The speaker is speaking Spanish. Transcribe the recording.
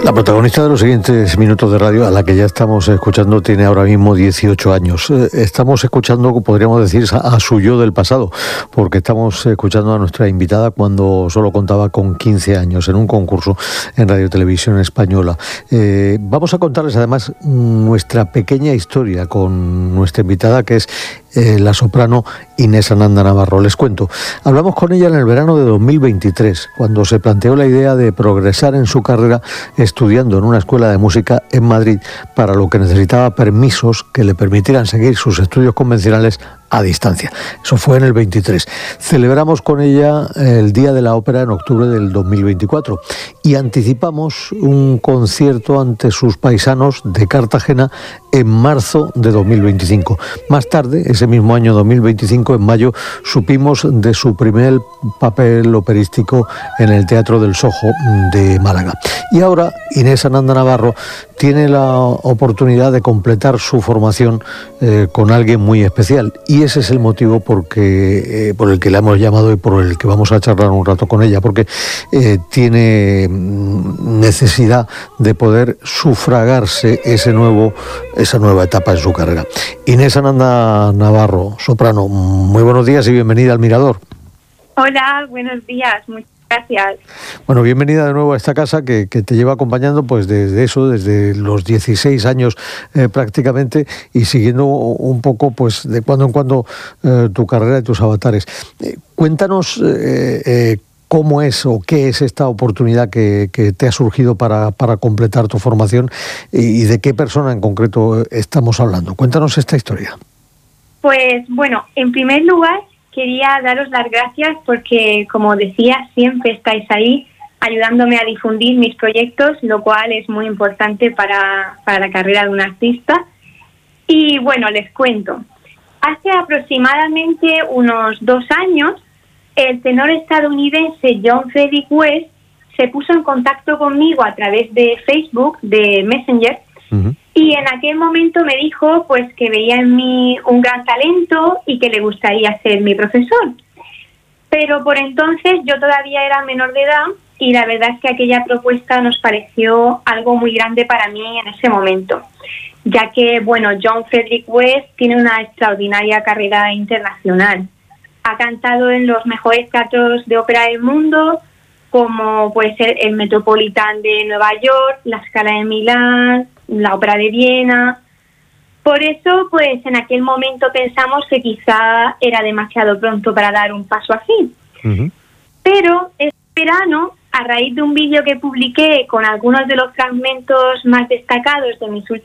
La protagonista de los siguientes minutos de radio, a la que ya estamos escuchando, tiene ahora mismo 18 años. Estamos escuchando, podríamos decir, a su yo del pasado, porque estamos escuchando a nuestra invitada cuando solo contaba con 15 años en un concurso en Radio Televisión Española. Vamos a contarles además nuestra pequeña historia con nuestra invitada, que es la soprano Inés Ananda Navarro. Les cuento, hablamos con ella en el verano de 2023, cuando se planteó la idea de progresar en su carrera estudiando en una escuela de música en Madrid, para lo que necesitaba permisos que le permitieran seguir sus estudios convencionales a distancia. Eso fue en el 23. Celebramos con ella el Día de la Ópera en octubre del 2024 y anticipamos un concierto ante sus paisanos de Cartagena en marzo de 2025. Más tarde, ese mismo año 2025, en mayo, supimos de su primer papel operístico en el Teatro del Sojo de Málaga. Y ahora Inés Ananda Navarro tiene la oportunidad de completar su formación con alguien muy especial, y ese es el motivo por el que la hemos llamado y por el que vamos a charlar un rato con ella, porque tiene necesidad de poder sufragarse esa nueva etapa en su carrera. Inés Ananda Navarro, soprano, muy buenos días y bienvenida al Mirador. Hola, buenos días, muchas gracias. Bueno, bienvenida de nuevo a esta casa que te lleva acompañando pues desde los 16 años prácticamente, y siguiendo un poco pues de cuando en cuando tu carrera y tus avatares. Cuéntanos cómo es o qué es esta oportunidad que te ha surgido para completar tu formación, y de qué persona en concreto estamos hablando. Cuéntanos esta historia. Pues bueno, en primer lugar quería daros las gracias porque, como decía, siempre estáis ahí ayudándome a difundir mis proyectos, lo cual es muy importante para la carrera de un artista. Y bueno, les cuento. Hace aproximadamente unos 2 años, el tenor estadounidense John Frederick West se puso en contacto conmigo a través de Facebook, de Messenger, y en aquel momento me dijo pues que veía en mí un gran talento y que le gustaría ser mi profesor. Pero por entonces yo todavía era menor de edad y la verdad es que aquella propuesta nos pareció algo muy grande para mí en ese momento, ya que, bueno, John Frederick West tiene una extraordinaria carrera internacional. Ha cantado en los mejores teatros de ópera del mundo, como puede ser el Metropolitan de Nueva York, la Scala de Milán, la Ópera de Viena. Por eso, pues en aquel momento pensamos que quizá era demasiado pronto para dar un paso así. Pero este verano, a raíz de un vídeo que publiqué con algunos de los fragmentos más destacados de mis últimos